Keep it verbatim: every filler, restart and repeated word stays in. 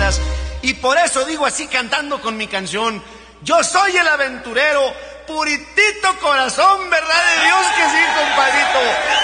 días. Y por eso digo así cantando con mi canción: yo soy el aventurero, puritito corazón, ¿verdad de Dios que sí, compadrito?